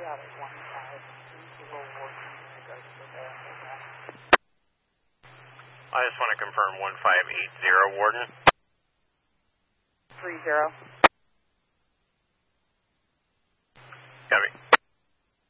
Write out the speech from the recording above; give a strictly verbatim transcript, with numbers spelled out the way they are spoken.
out at one five zero Warden in regards to the... I just want to confirm one five eight zero Warden. three zero.